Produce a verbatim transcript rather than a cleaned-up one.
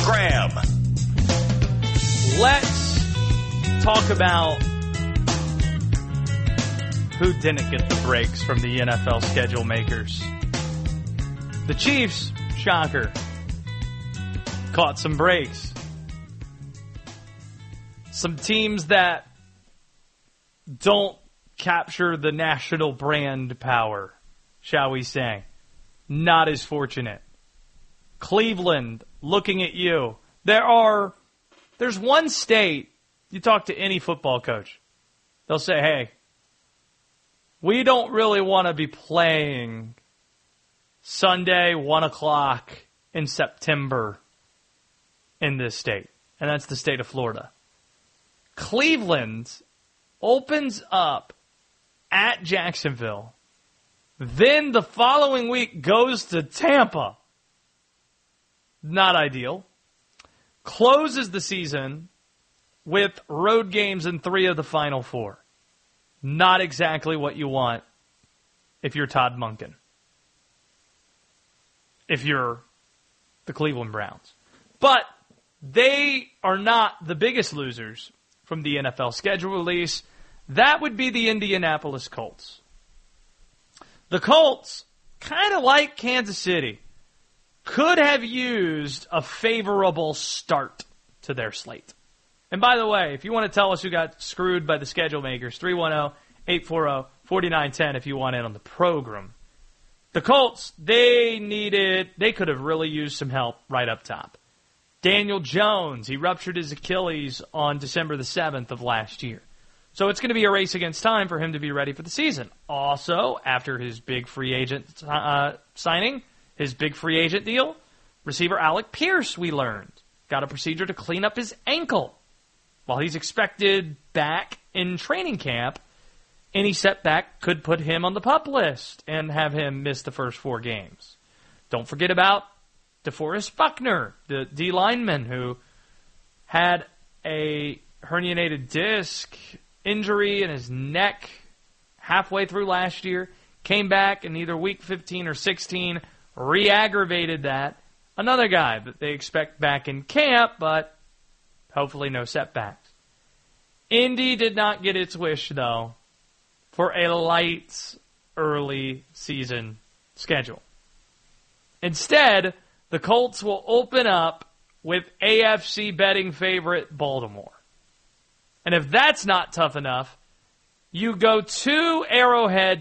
Graham. Let's talk about who didn't get the breaks from the N F L schedule makers. The Chiefs, shocker, caught some breaks. Some teams that don't capture the national brand power, shall we say, not as fortunate. Cleveland, looking at you. There are, there's one state, you talk to any football coach, they'll say, hey, we don't really want to be playing Sunday, one o'clock in September in this state. And that's the state of Florida. Cleveland opens up at Jacksonville. Then the following week goes to Tampa. Not ideal. Closes the season with road games in three of the final four. Not exactly what you want if you're Todd Monken. If you're the Cleveland Browns. But they are not the biggest losers from the N F L schedule release. That would be the Indianapolis Colts. The Colts, kind of like Kansas City, could have used a favorable start to their slate. And by the way, if you want to tell us who got screwed by the schedule makers, three one zero, eight four zero, four nine one zero if you want in on the program. The Colts, they needed, they could have really used some help right up top. Daniel Jones, he ruptured his Achilles on December the seventh of last year. So it's going to be a race against time for him to be ready for the season. Also, after his big free agent uh, signing, his big free agent deal, receiver Alec Pierce, we learned, got a procedure to clean up his ankle. While he's expected back in training camp, any setback could put him on the PUP list and have him miss the first four games. Don't forget about DeForest Buckner, the D lineman who had a herniated disc injury in his neck halfway through last year, came back in either week fifteen or sixteen, re-aggravated that. Another guy that they expect back in camp, but hopefully no setbacks. Indy did not get its wish, though, for a light early season schedule. Instead, the Colts will open up with A F C betting favorite Baltimore. And if that's not tough enough, you go to Arrowhead